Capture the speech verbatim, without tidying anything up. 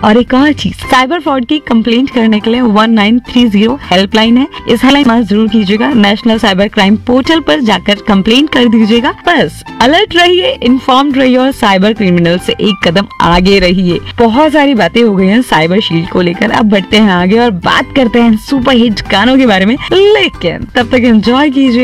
और एक और चीज, साइबर फ्रॉड की कंप्लेंट करने के लिए one nine three zero helpline है, इस हेल्पलाइन जरूर कीजिएगा। नेशनल साइबर क्राइम पोर्टल पर जाकर कंप्लेंट कर दीजिएगा। बस अलर्ट रहिए, इन्फॉर्म्ड रहिए और साइबर क्रिमिनल से एक कदम आगे रहिए। बहुत सारी बातें हो गई हैं साइबर शील्ड को लेकर, अब बढ़ते हैं आगे और बात करते हैं सुपर हिट गानों के बारे में, लेकिन तब तक एंजॉय कीजिए